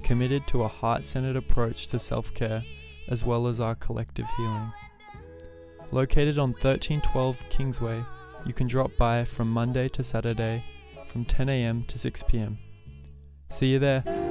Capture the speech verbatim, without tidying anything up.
committed to a heart-centered approach to self-care as well as our collective healing. Located on thirteen twelve Kingsway, you can drop by from Monday to Saturday from ten a.m. to six p.m. See you there.